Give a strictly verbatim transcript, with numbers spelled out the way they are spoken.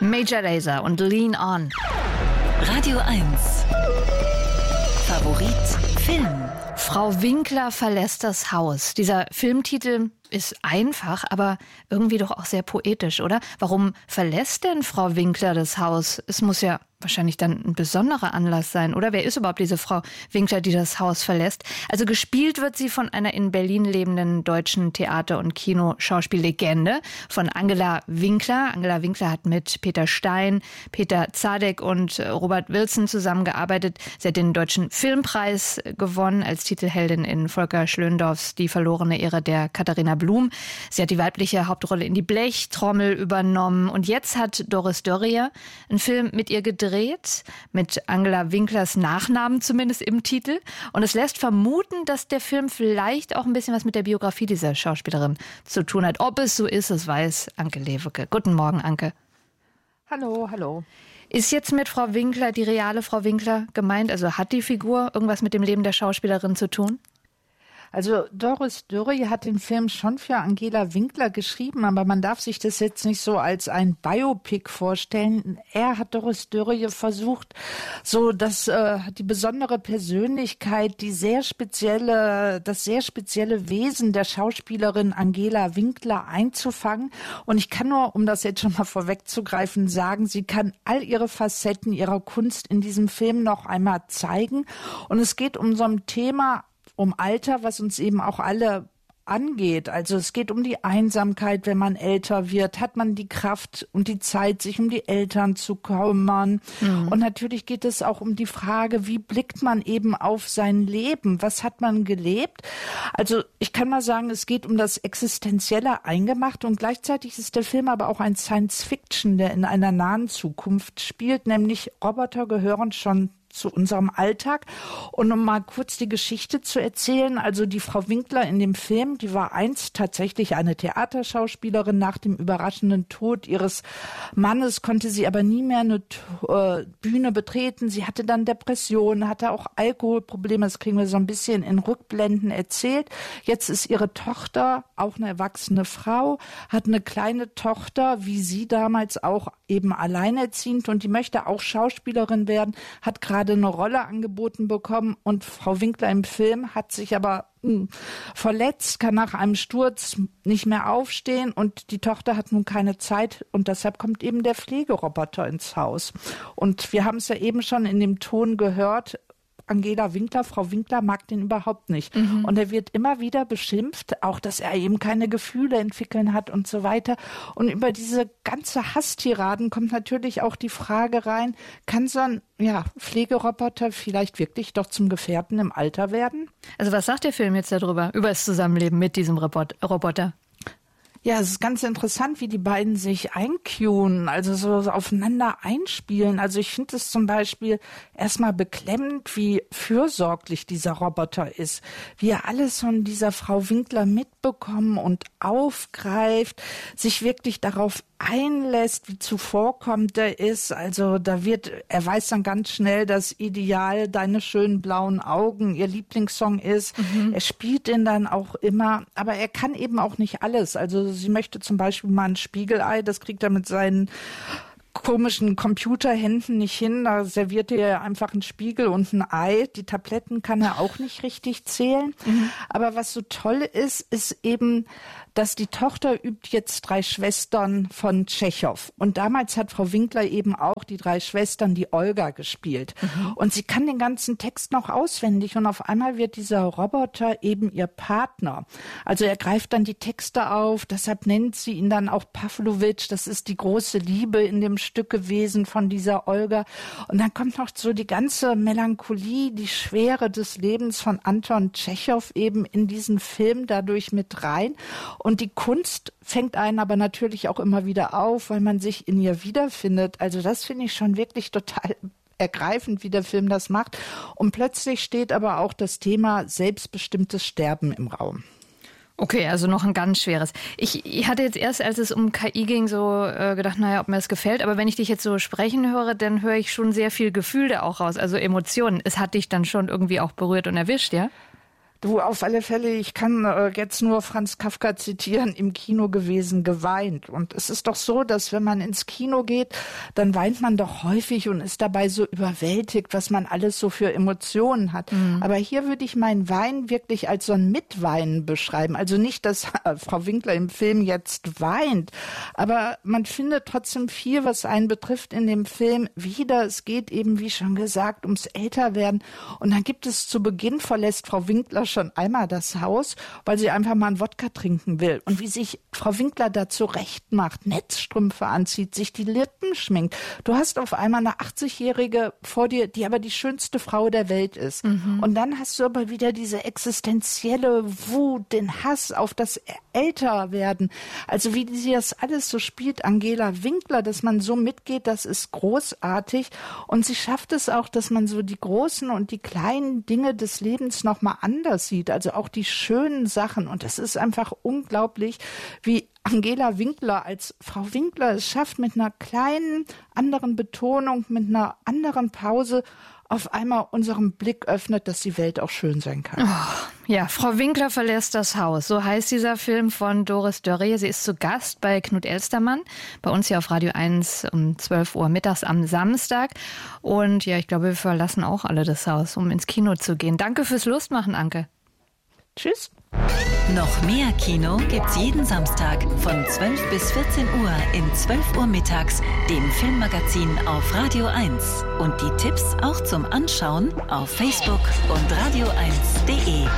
Major Lazer und Lean On. Radio eins. Favorit Film. Frau Winkler verlässt das Haus. Dieser Filmtitel ist einfach, aber irgendwie doch auch sehr poetisch, oder? Warum verlässt denn Frau Winkler das Haus? Es muss ja wahrscheinlich dann ein besonderer Anlass sein, oder? Wer ist überhaupt diese Frau Winkler, die das Haus verlässt? Also gespielt wird sie von einer in Berlin lebenden deutschen Theater- und Kinoschauspiellegende, von Angela Winkler. Angela Winkler hat mit Peter Stein, Peter Zadek und Robert Wilson zusammengearbeitet. Sie hat den Deutschen Filmpreis gewonnen als Titelheldin in Volker Schlöndorffs Die verlorene Ehre der Katharina Blum. Sie hat die weibliche Hauptrolle in die Blechtrommel übernommen. Und jetzt hat Doris Dörrie einen Film mit ihr gedreht, mit Angela Winklers Nachnamen zumindest im Titel. Und es lässt vermuten, dass der Film vielleicht auch ein bisschen was mit der Biografie dieser Schauspielerin zu tun hat. Ob es so ist, das weiß Anke Lewicke. Guten Morgen, Anke. Hallo, hallo. Ist jetzt mit Frau Winkler die reale Frau Winkler gemeint? Also hat die Figur irgendwas mit dem Leben der Schauspielerin zu tun? Also Doris Dörrie hat den Film schon für Angela Winkler geschrieben, aber man darf sich das jetzt nicht so als ein Biopic vorstellen. Er hat Doris Dörrie versucht, so dass äh, die besondere Persönlichkeit, die sehr spezielle, das sehr spezielle Wesen der Schauspielerin Angela Winkler einzufangen. Und ich kann nur, um das jetzt schon mal vorwegzugreifen, sagen, sie kann all ihre Facetten ihrer Kunst in diesem Film noch einmal zeigen. Und es geht um so ein Thema, um Alter, was uns eben auch alle angeht. Also es geht um die Einsamkeit, wenn man älter wird. Hat man die Kraft und die Zeit, sich um die Eltern zu kümmern? Mhm. Und natürlich geht es auch um die Frage, wie blickt man eben auf sein Leben? Was hat man gelebt? Also ich kann mal sagen, es geht um das existenzielle Eingemachte und gleichzeitig ist der Film aber auch ein Science-Fiction, der in einer nahen Zukunft spielt, nämlich Roboter gehören schon zu unserem Alltag. Und um mal kurz die Geschichte zu erzählen, also die Frau Winkler in dem Film, die war einst tatsächlich eine Theaterschauspielerin. Nach dem überraschenden Tod ihres Mannes konnte sie aber nie mehr eine äh, Bühne betreten. Sie hatte dann Depressionen, hatte auch Alkoholprobleme. Das kriegen wir so ein bisschen in Rückblenden erzählt. Jetzt ist ihre Tochter auch eine erwachsene Frau, hat eine kleine Tochter, wie sie damals auch eben alleinerziehend, und die möchte auch Schauspielerin werden, hat gerade eine Rolle angeboten bekommen und Frau Winkler im Film hat sich aber mh, verletzt, kann nach einem Sturz nicht mehr aufstehen und die Tochter hat nun keine Zeit und deshalb kommt eben der Pflegeroboter ins Haus. Und wir haben es ja eben schon in dem Ton gehört, Angela Winkler, Frau Winkler mag den überhaupt nicht. Mhm. Und er wird immer wieder beschimpft, auch dass er eben keine Gefühle entwickeln hat und so weiter. Und über diese ganze Hasstiraden kommt natürlich auch die Frage rein, kann so ein ja, Pflegeroboter vielleicht wirklich doch zum Gefährten im Alter werden? Also was sagt der Film jetzt darüber, über das Zusammenleben mit diesem Robot- Roboter? Ja, es ist ganz interessant, wie die beiden sich eincueen, also so aufeinander einspielen. Also ich finde es zum Beispiel erstmal beklemmend, wie fürsorglich dieser Roboter ist, wie er alles von dieser Frau Winkler mitbekommen und aufgreift, sich wirklich darauf einlässt, wie zuvorkommend er ist. Also da wird, er weiß dann ganz schnell, dass Ideal Deine schönen blauen Augen ihr Lieblingssong ist. Mhm. Er spielt ihn dann auch immer, aber er kann eben auch nicht alles. Also sie möchte zum Beispiel mal ein Spiegelei, das kriegt er mit seinen komischen Computerhänden nicht hin. Da serviert er einfach einen Spiegel und ein Ei. Die Tabletten kann er auch nicht richtig zählen. Mhm. Aber was so toll ist, ist eben, dass die Tochter übt jetzt Drei Schwestern von Tschechow. Und damals hat Frau Winkler eben auch die drei Schwestern, die Olga, gespielt. Mhm. Und sie kann den ganzen Text noch auswendig. Und auf einmal wird dieser Roboter eben ihr Partner. Also er greift dann die Texte auf. Deshalb nennt sie ihn dann auch Pawlowitsch. Das ist die große Liebe in dem Stück gewesen von dieser Olga. Und dann kommt noch so die ganze Melancholie, die Schwere des Lebens von Anton Tschechow eben in diesen Film dadurch mit rein. Und die Kunst fängt einen aber natürlich auch immer wieder auf, weil man sich in ihr wiederfindet. Also das finde ich schon wirklich total ergreifend, wie der Film das macht. Und plötzlich steht aber auch das Thema selbstbestimmtes Sterben im Raum. Okay, also noch ein ganz schweres. Ich, ich hatte jetzt erst, als es um K I ging, so äh, gedacht, naja, ob mir das gefällt. Aber wenn ich dich jetzt so sprechen höre, dann höre ich schon sehr viel Gefühl da auch raus, also Emotionen. Es hat dich dann schon irgendwie auch berührt und erwischt, ja? Du, auf alle Fälle, ich kann äh, jetzt nur Franz Kafka zitieren, im Kino gewesen, geweint. Und es ist doch so, dass wenn man ins Kino geht, dann weint man doch häufig und ist dabei so überwältigt, was man alles so für Emotionen hat. Mhm. Aber hier würde ich mein Weinen wirklich als so ein Mitweinen beschreiben. Also nicht, dass äh, Frau Winkler im Film jetzt weint, aber man findet trotzdem viel, was einen betrifft in dem Film wieder. Es geht eben, wie schon gesagt, ums Älterwerden. Und dann gibt es zu Beginn, verlässt Frau Winkler schon einmal das Haus, weil sie einfach mal einen Wodka trinken will. Und wie sich Frau Winkler da zurecht macht, Netzstrümpfe anzieht, sich die Lippen schminkt. Du hast auf einmal eine achtzigjährige vor dir, die aber die schönste Frau der Welt ist. Mhm. Und dann hast du aber wieder diese existenzielle Wut, den Hass auf das Älterwerden. Also wie sie das alles so spielt, Angela Winkler, dass man so mitgeht, das ist großartig. Und sie schafft es auch, dass man so die großen und die kleinen Dinge des Lebens nochmal anders sieht, also auch die schönen Sachen. Und es ist einfach unglaublich, wie Angela Winkler als Frau Winkler es schafft, mit einer kleinen anderen Betonung, mit einer anderen Pause auf einmal unseren Blick öffnet, dass die Welt auch schön sein kann. Oh, ja, Frau Winkler verlässt das Haus. So heißt dieser Film von Doris Dörrie. Sie ist zu Gast bei Knut Elstermann, bei uns hier auf Radio eins um zwölf Uhr mittags am Samstag. Und ja, ich glaube, wir verlassen auch alle das Haus, um ins Kino zu gehen. Danke fürs Lustmachen, Anke. Tschüss. Noch mehr Kino gibt's jeden Samstag von zwölf bis vierzehn Uhr in zwölf Uhr mittags, dem Filmmagazin auf Radio eins. Und die Tipps auch zum Anschauen auf Facebook und radio eins punkt de.